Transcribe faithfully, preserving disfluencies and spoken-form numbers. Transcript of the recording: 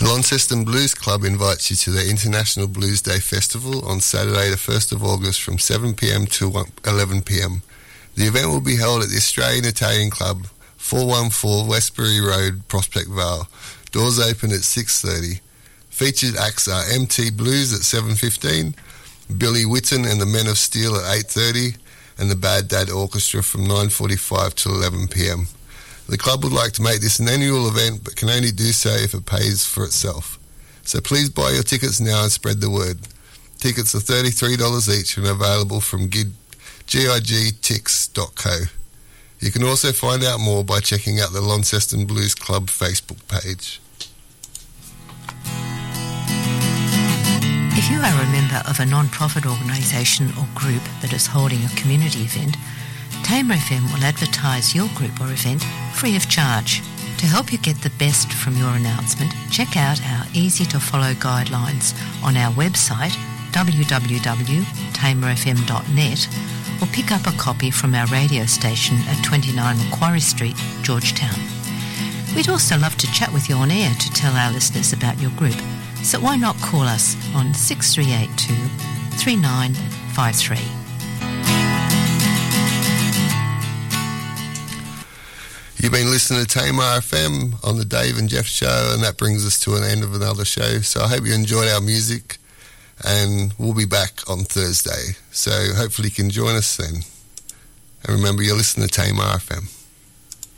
Launceston Blues Club invites you to their International Blues Day Festival on Saturday the first of August from seven p m to eleven p m. The event will be held at the Australian Italian Club, four one four Westbury Road, Prospect Vale. Doors open at six thirty. Featured acts are M T Blues at seven fifteen, Billy Whitten and the Men of Steel at eight thirty, and the Bad Dad Orchestra from nine forty-five to eleven p m. The club would like to make this an annual event but can only do so if it pays for itself. So please buy your tickets now and spread the word. Tickets are thirty-three dollars each and available from gig tix dot co. You can also find out more by checking out the Launceston Blues Club Facebook page. If you are a member of a non-profit organisation or group that is holding a community event, Tamer F M will advertise your group or event free of charge. To help you get the best from your announcement, check out our easy-to-follow guidelines on our website w w w dot tamer f m dot net or pick up a copy from our radio station at twenty-nine Macquarie Street, Georgetown. We'd also love to chat with you on air to tell our listeners about your group, so why not call us on six three eight two, three nine five three. You've been listening to Tamar F M on the Dave and Jeff Show, and that brings us to an end of another show. So I hope you enjoyed our music, and we'll be back on Thursday. So hopefully you can join us then. And remember, you're listening to Tamar F M.